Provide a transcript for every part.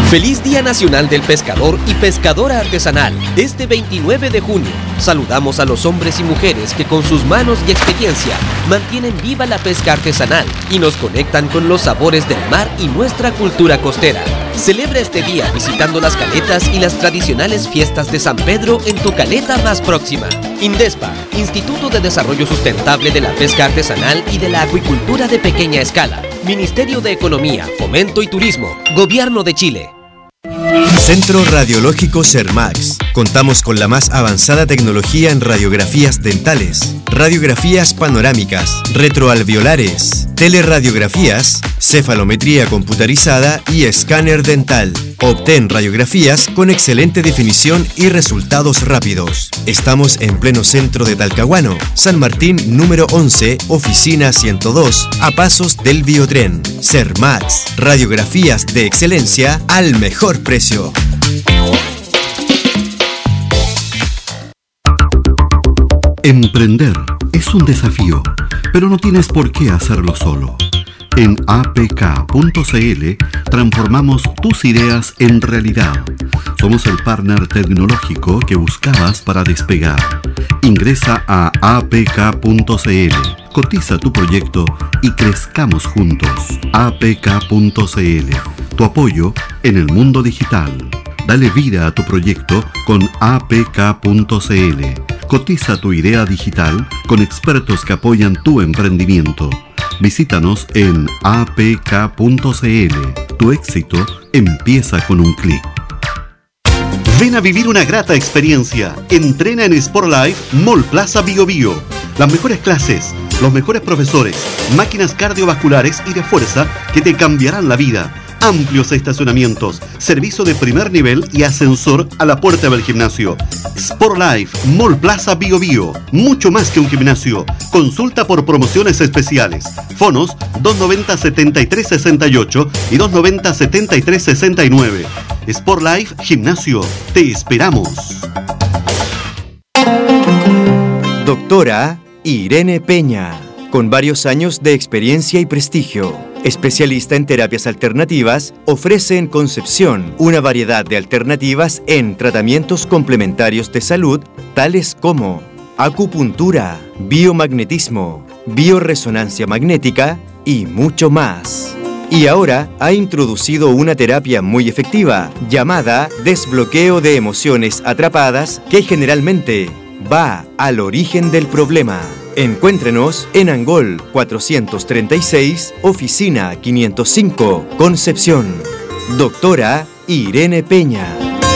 Feliz Día Nacional del Pescador y Pescadora Artesanal. Este 29 de junio, saludamos a los hombres y mujeres que con sus manos y experiencia mantienen viva la pesca artesanal y nos conectan con los sabores del mar y nuestra cultura costera. Celebra este día visitando las caletas y las tradicionales fiestas de San Pedro en tu caleta más próxima. INDESPA, Instituto de Desarrollo Sustentable de la Pesca Artesanal y de la Acuicultura de Pequeña Escala. Ministerio de Economía, Fomento y Turismo, Gobierno de Chile. Centro Radiológico Sermax. Contamos con la más avanzada tecnología en radiografías dentales, radiografías panorámicas, retroalveolares, teleradiografías, cefalometría computarizada y escáner dental. Obtén radiografías con excelente definición y resultados rápidos. Estamos en pleno centro de Talcahuano, San Martín número 11, oficina 102, a pasos del Biotren. Sermax, radiografías de excelencia al mejor precio. Emprender es un desafío, pero no tienes por qué hacerlo solo. En apk.cl transformamos tus ideas en realidad. Somos el partner tecnológico que buscabas para despegar. Ingresa a apk.cl, cotiza tu proyecto y crezcamos juntos. apk.cl, tu apoyo en el mundo digital. Dale vida a tu proyecto con apk.cl. Cotiza tu idea digital con expertos que apoyan tu emprendimiento. Visítanos en apk.cl. Tu éxito empieza con un clic. Ven a vivir una grata experiencia. Entrena en Sport Life Mall Plaza Bio Bio. Las mejores clases, los mejores profesores, máquinas cardiovasculares y de fuerza que te cambiarán la vida. Amplios estacionamientos, servicio de primer nivel y ascensor a la puerta del gimnasio. Sport Life Mall Plaza Bio Bio. Mucho más que un gimnasio. Consulta por promociones especiales. Fonos 290-7368 y 290-7369. Sport Life Gimnasio. Te esperamos. Doctora Irene Peña, con varios años de experiencia y prestigio. Especialista en terapias alternativas, ofrece en Concepción una variedad de alternativas en tratamientos complementarios de salud, tales como acupuntura, biomagnetismo, bioresonancia magnética y mucho más. Y ahora ha introducido una terapia muy efectiva llamada desbloqueo de emociones atrapadas que generalmente va al origen del problema. Encuéntrenos en Angol 436, oficina 505, Concepción. Doctora Irene Peña.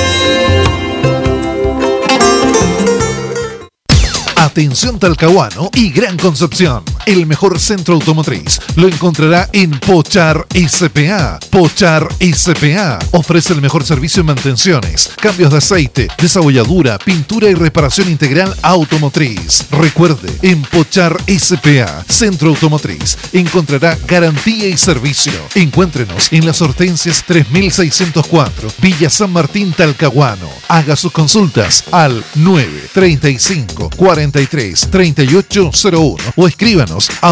Atención Talcahuano y Gran Concepción. El mejor centro automotriz lo encontrará en Pochar S.p.A. Pochar S.p.A. ofrece el mejor servicio en mantenciones, cambios de aceite, desabolladura, pintura y reparación integral automotriz. Recuerde, en Pochar S.p.A. Centro Automotriz encontrará garantía y servicio. Encuéntrenos en las Hortensias 3604, Villa San Martín, Talcahuano. Haga sus consultas al 935 43 3801 o escríbanos a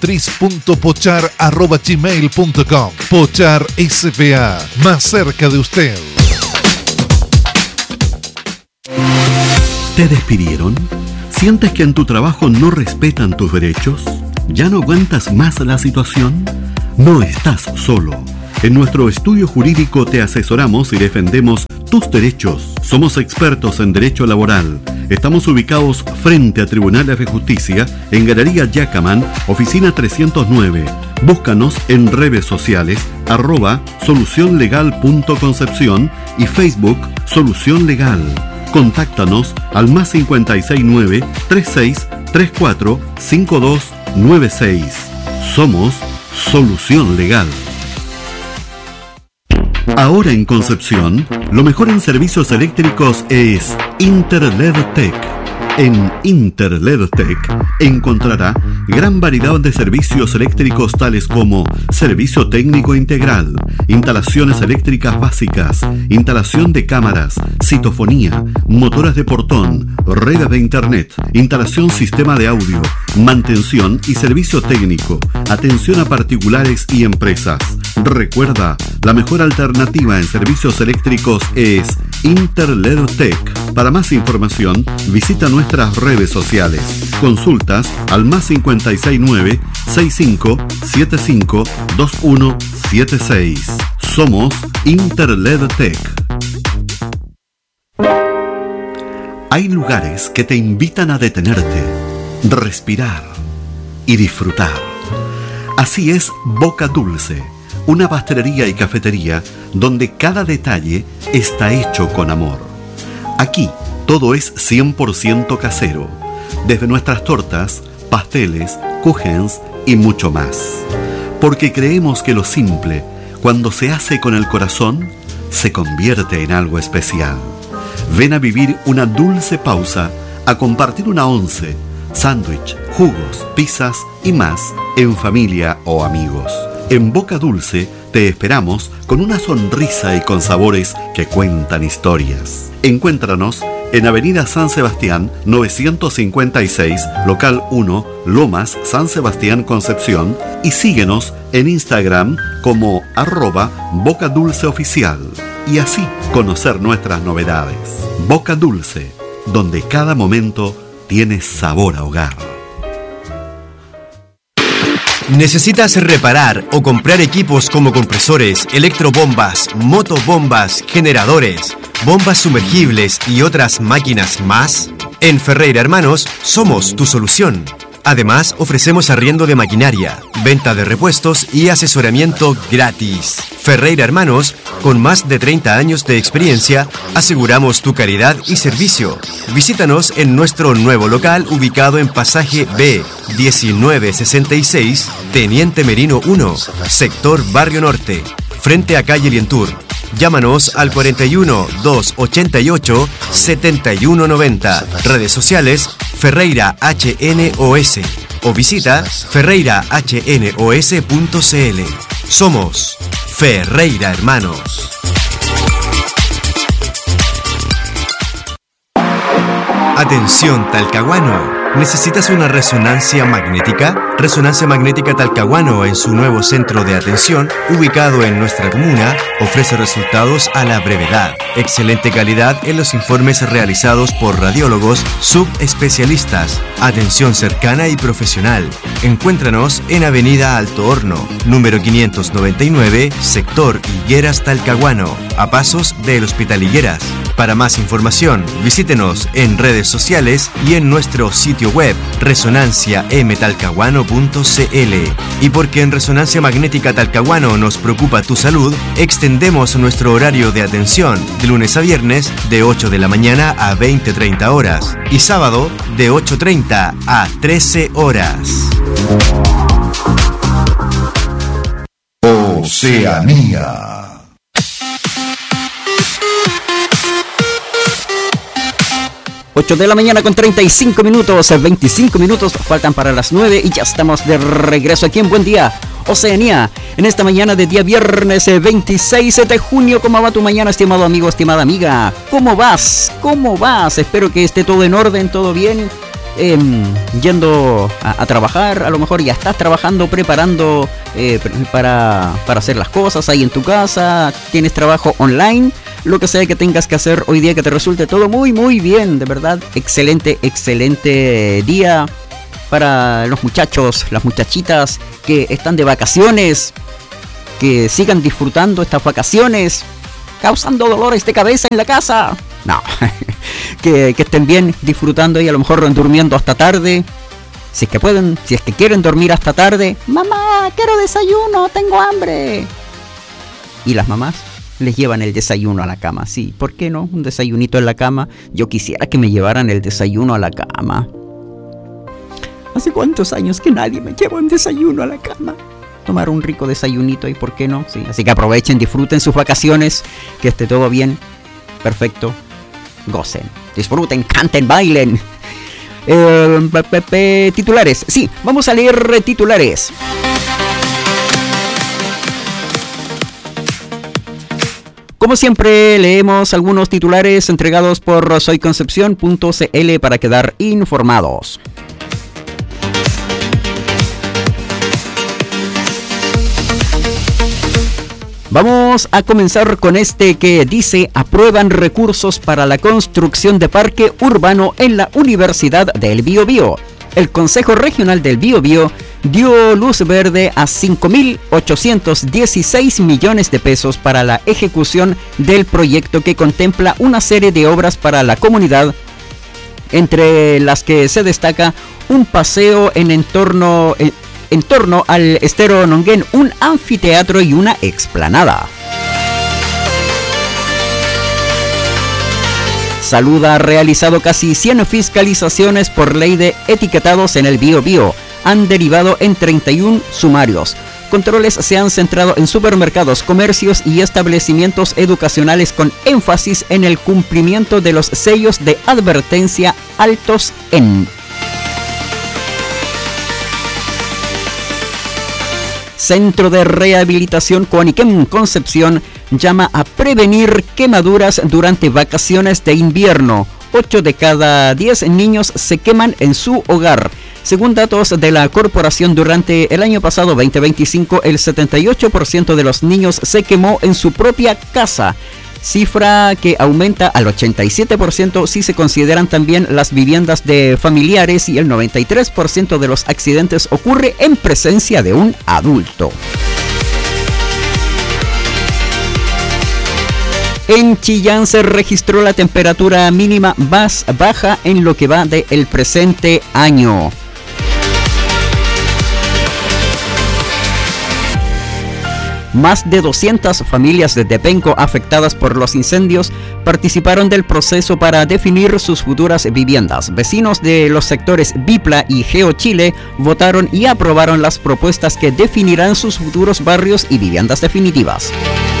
automotriz.pochar@gmail.com. Pochar S.p.A. más cerca de usted. ¿Te despidieron? ¿Sientes que en tu trabajo no respetan tus derechos? ¿Ya no aguantas más la situación? No estás solo. En nuestro estudio jurídico te asesoramos y defendemos tus derechos. Somos expertos en derecho laboral. Estamos ubicados frente a Tribunales de Justicia en Galería Yacaman, oficina 309. Búscanos en redes sociales @solucionlegal.concepción y Facebook Solución Legal. Contáctanos al +569 36 34 5296. Somos Solución Legal. Ahora en Concepción, lo mejor en servicios eléctricos es Interledtech. En Interledtech encontrará gran variedad de servicios eléctricos tales como servicio técnico integral, instalaciones eléctricas básicas, instalación de cámaras, citofonía, motoras de portón, redes de internet, instalación sistema de audio, mantención y servicio técnico, atención a particulares y empresas. Recuerda, la mejor alternativa en servicios eléctricos es Interledtech. Para más información, visita nuestras redes sociales. Consultas al +569 65 75 2176. Somos Interledtech. Hay lugares que te invitan a detenerte, respirar y disfrutar. Así es Boca Dulce, una pastelería y cafetería donde cada detalle está hecho con amor. Aquí todo es 100% casero, desde nuestras tortas, pasteles, kuchens y mucho más. Porque creemos que lo simple, cuando se hace con el corazón, se convierte en algo especial. Ven a vivir una dulce pausa, a compartir una once, sándwich, jugos, pizzas y más en familia o amigos. En Boca Dulce te esperamos con una sonrisa y con sabores que cuentan historias. Encuéntranos en Avenida San Sebastián 956, local 1, Lomas, San Sebastián, Concepción, y síguenos en Instagram como @bocadulceoficial y así conocer nuestras novedades. Boca Dulce, donde cada momento tiene sabor a hogar. ¿Necesitas reparar o comprar equipos como compresores, electrobombas, motobombas, generadores, bombas sumergibles y otras máquinas más? En Ferreira Hermanos somos tu solución. Además, ofrecemos arriendo de maquinaria, venta de repuestos y asesoramiento gratis. Ferreira Hermanos, con más de 30 años de experiencia, aseguramos tu calidad y servicio. Visítanos en nuestro nuevo local ubicado en Pasaje B, 1966, Teniente Merino 1, sector Barrio Norte, frente a calle Lientur. Llámanos al 41 288 7190. Redes sociales Ferreira HNOS o visita ferreirahnos.cl. Somos Ferreira Hermanos. Atención Talcahuano. ¿Necesitas una resonancia magnética? Resonancia Magnética Talcahuano, en su nuevo centro de atención, ubicado en nuestra comuna, ofrece resultados a la brevedad. Excelente calidad en los informes realizados por radiólogos subespecialistas. Atención cercana y profesional. Encuéntranos en Avenida Alto Horno, número 599, sector Higueras Talcahuano, a pasos del Hospital Higueras. Para más información, visítenos en redes sociales y en nuestro sitio web resonanciamtalcahuano.cl. Y porque en Resonancia Magnética Talcahuano nos preocupa tu salud, extendemos nuestro horario de atención de lunes a viernes de 8 de la mañana a 20:30 horas y sábado de 8:30 a 13 horas. Oceanía. 8 de la mañana con 35 minutos, 25 minutos faltan para las 9 y ya estamos de regreso aquí en Buen Día Oceanía, en esta mañana de día viernes 26 de junio. ¿Cómo va tu mañana, estimado amigo, estimada amiga? ¿Cómo vas? ¿Cómo vas? Espero que esté todo en orden, todo bien. Yendo a trabajar, a lo mejor ya estás trabajando, preparando para hacer las cosas ahí en tu casa, tienes trabajo online, lo que sea que tengas que hacer hoy día, que te resulte todo muy muy bien, de verdad, excelente día para los muchachos, las muchachitas que están de vacaciones, que sigan disfrutando estas vacaciones, causando dolores de cabeza en la casa. No, que estén bien disfrutando y a lo mejor durmiendo hasta tarde, si es que pueden, si es que quieren dormir hasta tarde. Mamá, quiero desayuno, tengo hambre. Y las mamás les llevan el desayuno a la cama. Sí, ¿por qué no? Un desayunito en la cama. Yo quisiera que me llevaran el desayuno a la cama. ¿Hace cuántos años que nadie me lleva un desayuno a la cama? Tomar un rico desayunito y ¿por qué no? Sí, así que aprovechen, disfruten sus vacaciones, que esté todo bien, perfecto. Gocen, disfruten, canten, bailen. Titulares. Sí, vamos a leer titulares. Como siempre, leemos algunos titulares entregados por soyconcepcion.cl para quedar informados. Vamos a comenzar con este que dice: aprueban recursos para la construcción de parque urbano en la Universidad del Biobío. El Consejo Regional del Biobío dio luz verde a 5.816 millones de pesos para la ejecución del proyecto que contempla una serie de obras para la comunidad, entre las que se destaca un paseo en torno al Estero Nonguén, un anfiteatro y una explanada. Salud ha realizado casi 100 fiscalizaciones por ley de etiquetados en el Biobío. Han derivado en 31 sumarios. Controles se han centrado en supermercados, comercios y establecimientos educacionales con énfasis en el cumplimiento de los sellos de advertencia altos en. Centro de Rehabilitación Coaniquem Concepción llama a prevenir quemaduras durante vacaciones de invierno. 8 de cada 10 niños se queman en su hogar. Según datos de la corporación, durante el año pasado 2025, el 78% de los niños se quemó en su propia casa, cifra que aumenta al 87% si se consideran también las viviendas de familiares, y el 93% de los accidentes ocurre en presencia de un adulto. En Chillán se registró la temperatura mínima más baja en lo que va del presente año. Más de 200 familias de Tepenco afectadas por los incendios participaron del proceso para definir sus futuras viviendas. Vecinos de los sectores Bipla y Geo Chile votaron y aprobaron las propuestas que definirán sus futuros barrios y viviendas definitivas.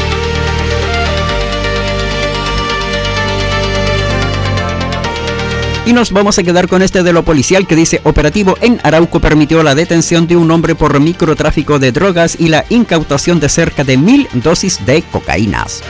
Y nos vamos a quedar con este de lo policial que dice: operativo en Arauco permitió la detención de un hombre por microtráfico de drogas y la incautación de cerca de 1.000 dosis de cocaínas.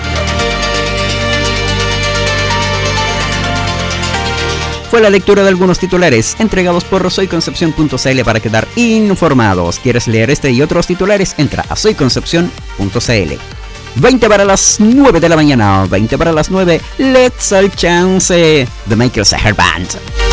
Fue la lectura de algunos titulares entregados por soyconcepcion.cl para quedar informados. ¿Quieres leer este y otros titulares? Entra a soyconcepcion.cl. 20 para las 9 de la mañana, 20 para las 9, Let's All Chance de Michael Sager Band.